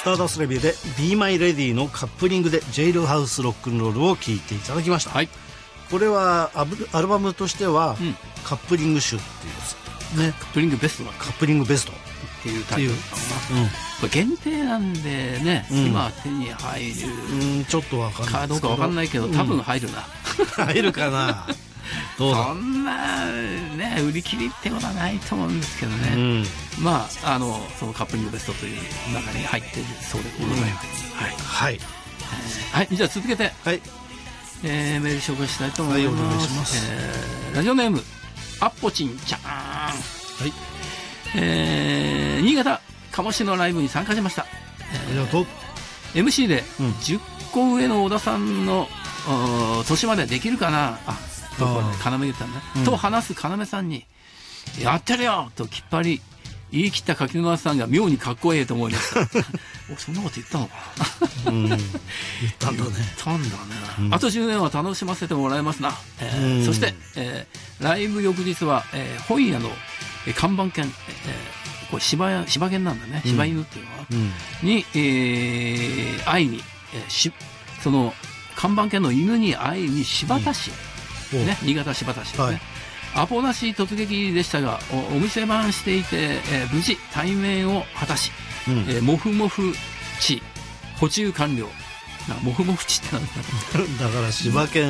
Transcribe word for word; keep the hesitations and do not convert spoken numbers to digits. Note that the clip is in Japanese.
ターダストレビューで Be My Lady のカップリングでジェイルハウスロックンロールを聴いていただきました、はい、これはアブアルバムとしては、うん、カップリング集っていうやつ、ね、 カップリングベストだカップリングベストっていうタイトルかな、うん、これ限定なんでね、うん、今手に入る、 うん、ちょっとわかんないかどうかわかんないけど多分入るな、 うん、入るかなどうだそんなね売り切りってことはないと思うんですけどね、うん、まああのそのカップリングベストという中に入っているそうでございます、うん、はい、はいえー、はい、じゃあ続けて、はいえー、メール紹介したいと思います、はい、お願いします、えー、ラジオネームアッポチンちゃん、はいえー、新潟鴨市のライブに参加しました、えー、ありがとう エムシー でじゅっこ上の小田さんの年までできるかなあところで要言ったんだ、うん、と話す要さんにやってるよときっぱり言い切った柿沼さんが妙にかっこいいと思いましたおそんなこと言ったのかな、うん、言ったんだね言ったんだね、うん、あとじゅうねんは楽しませてもらいますな、えーうん、そして、えー、ライブ翌日は、えー、本屋の、えー、看板犬、えー、これ柴柴犬なんだね、柴犬っていうのは、うん、に、えー、会いに、えー、しその看板犬の犬に会いに新発田市、うんね、新潟新発田市ですね、はい、アポなし突撃でしたが お, お店番していて、えー、無事対面を果たし、うんえー、モフモフ地補充完了なモフモフ地ってなんだだから柴犬